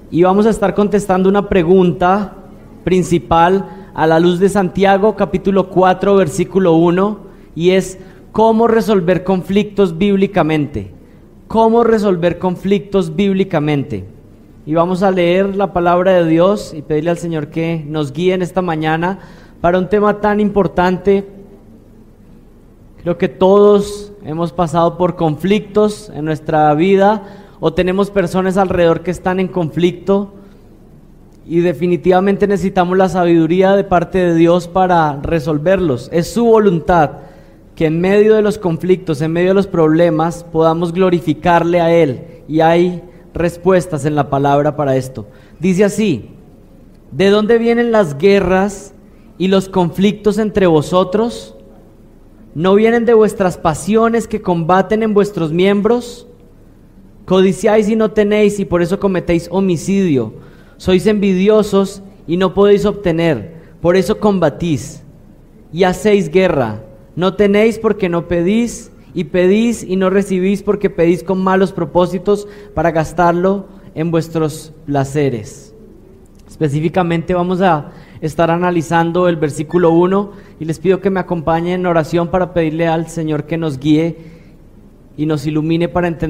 y vamos a estar contestando una pregunta principal a la luz de Santiago capítulo 4 versículo 1, y es ¿cómo resolver conflictos bíblicamente? ¿Cómo resolver conflictos bíblicamente? Y vamos a leer la palabra de Dios y pedirle al Señor que nos guíe en esta mañana para un tema tan importante. Creo que todos hemos pasado por conflictos en nuestra vida o tenemos personas alrededor que están en conflicto y definitivamente necesitamos la sabiduría de parte de Dios para resolverlos. Es su voluntad que en medio de los conflictos, en medio de los problemas, podamos glorificarle a Él, y hay respuestas en la palabra para esto. Dice así: ¿de dónde vienen las guerras y los conflictos entre vosotros? ¿No vienen de vuestras pasiones que combaten en vuestros miembros? Codiciáis y no tenéis, y por eso cometéis homicidio. Sois envidiosos y no podéis obtener, por eso combatís. Y hacéis guerra. No tenéis porque no pedís, y pedís y no recibís porque pedís con malos propósitos para gastarlo en vuestros placeres. Específicamente vamos a estar analizando el versículo 1 y les pido que me acompañen en oración para pedirle al Señor que nos guíe y nos ilumine para entender